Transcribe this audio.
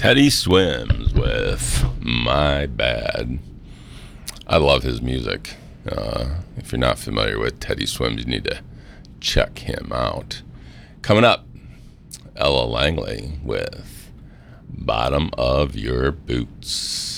Teddy Swims with My Bad. I love his music. If you're not familiar with Teddy Swims, you need to check him out. Coming up, Ella Langley with Bottom of Your Boots.